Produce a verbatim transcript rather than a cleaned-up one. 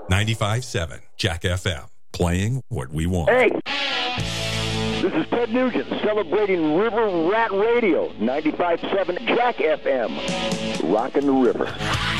ninety-five point seven Jack F M, playing what we want. Hey, this is Ted Nugent celebrating River Rat Radio, ninety-five point seven Jack F M, rocking the river.